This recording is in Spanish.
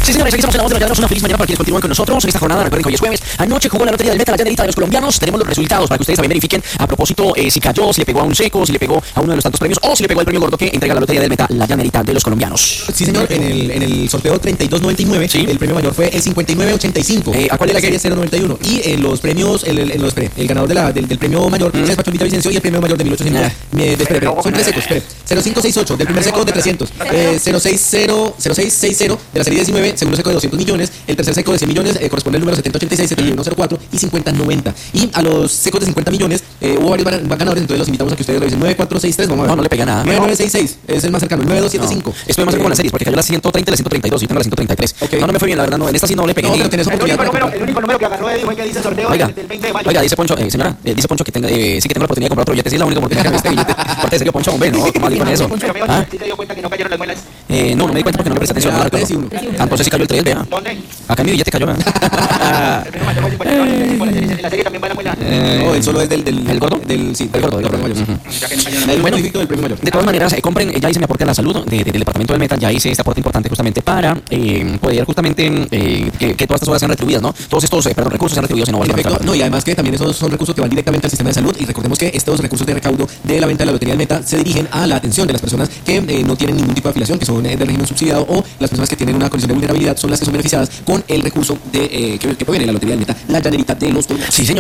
Sí, señores, aquí estamos en la voz de los llaneros. Una feliz mañana para quienes continúan con nosotros en esta jornada. Recuerden que hoy es jueves. Anoche jugó la lotería del Meta, la llanerita de los colombianos. Tenemos los resultados para que ustedes también verifiquen a propósito si cayó, si le pegó a un seco, si le pegó a uno de los tantos premios o si le pegó al premio gordo que entrega la lotería del Meta, la llanerita de los colombianos. Sí, señor, en el sorteo 3299, ¿sí? El premio mayor fue el 5985. ¿A cuál es la serie 091? Y en los premios, el ganador del premio mayor se despachó Vita Vicencio y el premio mayor de 1800. Son tres secos, 0568 del primer seco de 300, 0660 de la serie 19, segundo seco de 200 millones, el tercer seco de 100 millones corresponde al número 7086, 7104 y 5090. Y a los secos de 50 millones hubo varios ganadores, entonces los invitamos a que ustedes revisen. 9463, vamos a ver. No le pega nada. 9966 es el más cercano, 9275. Estoy más cerca con las series porque cayó la 130 y la 132 y tengo la 133. Okay. No me fue bien, la verdad, no, en esta sí no le pegué. No, pero tenés oportunidad. El único número que agarró Eddie fue que dice sorteo del 20 de mayo. Oiga, dice Poncho, señora, dice Poncho que tenga, sí que tengo la oportunidad de comprar otro billete, sí es la única oportunidad que me este billete. Aparte de serio, Poncho, hombre, no, ¿cómo con eso? Pero ¿sí te dio cuenta que no cayeron las muelas? No me di cuenta porque no le presté atención. Entonces sí cayó el 3, vea. ¿Dónde? Acá en mi billete cayó, vea. El premio mayor fue 50. En la serie también va la muela. No, él solo es del gordo. Sí, del gordo mayor. El Bueno, del premio mayor. de todas maneras, compren, ya hice mi aporte a la salud del departamento del Meta, ya hice este aporte importante justamente para poder justamente que todas estas horas sean retribuidas, ¿no? Todos estos recursos sean retribuidos en no Perfecto. No, y además que también esos son recursos que van directamente al sistema de salud, y recordemos que estos recursos de recaudo de la venta de la lotería del Meta se dirigen a la atención de las personas que no tienen ningún tipo de afiliación, que son de régimen subsidiado, o las personas que tienen una condición de vulnerabilidad son las que son beneficiadas con el recurso que proviene de la lotería del Meta, la llanerita de los colombianos. Sí, señor.